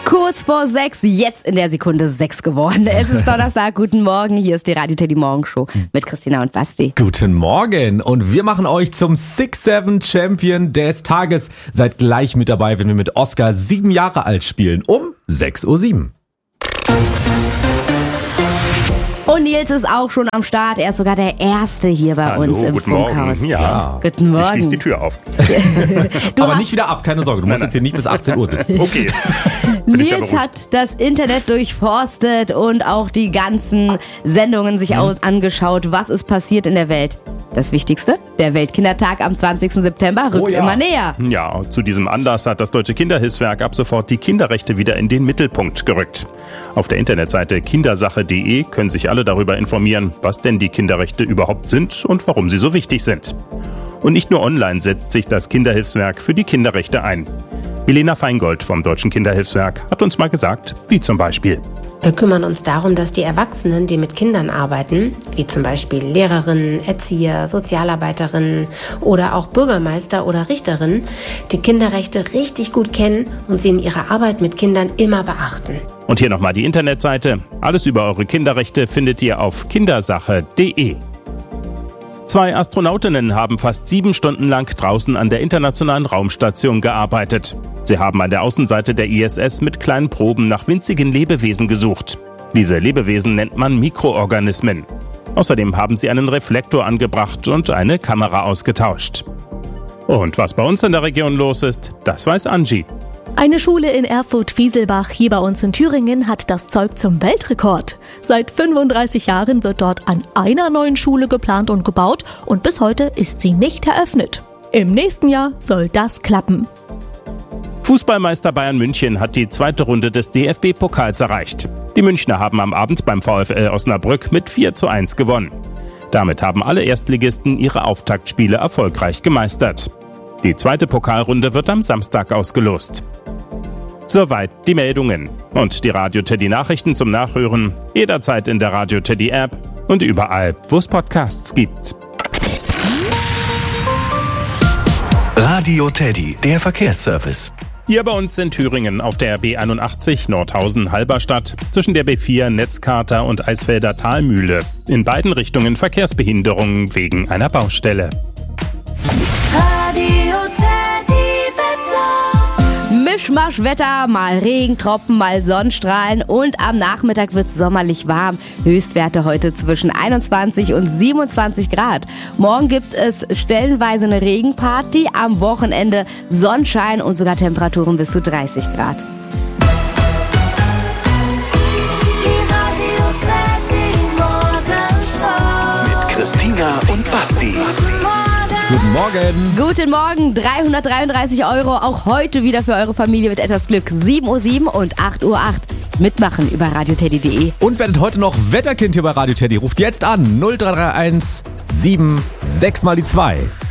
Kurz vor 6, jetzt in der Sekunde 6 geworden. Es ist Donnerstag, guten Morgen, hier ist die Radio Teddy Morgenshow mit Christina und Basti. Guten Morgen und wir machen euch zum 6-7 Champion des Tages. Seid gleich mit dabei, wenn wir mit Oscar 7 Jahre alt spielen, um 6:07 Uhr. Und Nils ist auch schon am Start. Er ist sogar der Erste hier bei uns im Funkhaus. Morgen. Ja. Guten Morgen. Ich schließe die Tür auf. Aber nicht wieder ab, keine Sorge. Du musst jetzt hier nicht bis 18 Uhr sitzen. Okay. Nils hat das Internet durchforstet und auch die ganzen Sendungen sich angeschaut. Was ist passiert in der Welt? Das Wichtigste, der Weltkindertag am 20. September rückt immer näher. Ja, zu diesem Anlass hat das Deutsche Kinderhilfswerk ab sofort die Kinderrechte wieder in den Mittelpunkt gerückt. Auf der Internetseite kindersache.de können sich alle darüber informieren, was denn die Kinderrechte überhaupt sind und warum sie so wichtig sind. Und nicht nur online setzt sich das Kinderhilfswerk für die Kinderrechte ein. Helena Feingold vom Deutschen Kinderhilfswerk hat uns mal gesagt, wie zum Beispiel: Wir kümmern uns darum, dass die Erwachsenen, die mit Kindern arbeiten, wie zum Beispiel Lehrerinnen, Erzieher, Sozialarbeiterinnen oder auch Bürgermeister oder Richterinnen, die Kinderrechte richtig gut kennen und sie in ihrer Arbeit mit Kindern immer beachten. Und hier nochmal die Internetseite. Alles über eure Kinderrechte findet ihr auf kindersache.de. 2 Astronautinnen haben fast 7 Stunden lang draußen an der Internationalen Raumstation gearbeitet. Sie haben an der Außenseite der ISS mit kleinen Proben nach winzigen Lebewesen gesucht. Diese Lebewesen nennt man Mikroorganismen. Außerdem haben sie einen Reflektor angebracht und eine Kamera ausgetauscht. Und was bei uns in der Region los ist, das weiß Angie. Eine Schule in Erfurt-Fieselbach hier bei uns in Thüringen hat das Zeug zum Weltrekord. Seit 35 Jahren wird dort an einer neuen Schule geplant und gebaut und bis heute ist sie nicht eröffnet. Im nächsten Jahr soll das klappen. Fußballmeister Bayern München hat die zweite Runde des DFB-Pokals erreicht. Die Münchner haben am Abend beim VfL Osnabrück mit 4:1 gewonnen. Damit haben alle Erstligisten ihre Auftaktspiele erfolgreich gemeistert. Die zweite Pokalrunde wird am Samstag ausgelost. Soweit die Meldungen. Und die Radio Teddy Nachrichten zum Nachhören jederzeit in der Radio Teddy App und überall, wo es Podcasts gibt. Radio Teddy, der Verkehrsservice. Hier bei uns in Thüringen auf der B81 Nordhausen-Halberstadt zwischen der B4 Netzkater und Eisfelder Talmühle. In beiden Richtungen Verkehrsbehinderungen wegen einer Baustelle. Mischmaschwetter, mal Regentropfen, mal Sonnenstrahlen und am Nachmittag wird es sommerlich warm. Höchstwerte heute zwischen 21 und 27 Grad. Morgen gibt es stellenweise eine Regenparty, am Wochenende Sonnenschein und sogar Temperaturen bis zu 30 Grad. Mit Christina und Basti. Guten Morgen. Guten Morgen, 333 €, auch heute wieder für eure Familie mit etwas Glück. 7:07 Uhr und 8:08 Uhr. Mitmachen über radioteddy.de. Und werdet heute noch Wetterkind hier bei Radio Teddy. Ruft jetzt an 0331 7 6 mal die 2.